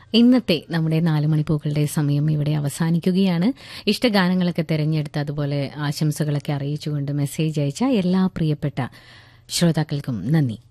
ഇന്നത്തെ നമ്മുടെ 4 മണിപ്പൂക്കളുടെ സമയം ഇവിടെ അവസാനിക്കുകയാണ്. ഇഷ്ടഗാനങ്ങളൊക്കെ തിരഞ്ഞെടുത്ത് അതുപോലെ ആശംസകളൊക്കെ അറിയിച്ചുകൊണ്ട് മെസ്സേജ് അയച്ച എല്ലാ പ്രിയപ്പെട്ട ശ്രോതാക്കൾക്കും നന്ദി.